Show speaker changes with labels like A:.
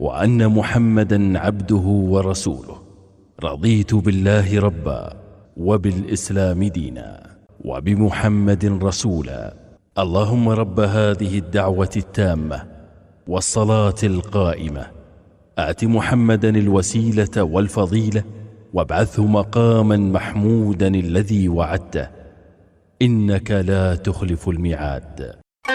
A: وأن محمدا عبده ورسوله. رضيت بالله ربا وبالإسلام دينا وبمحمد رسولا. اللهم رب هذه الدعوة التامة والصلاة القائمة آت محمدا الوسيلة والفضيلة وابعثه مقاما محمودا الذي وعدته، إنك لا تخلف الميعاد.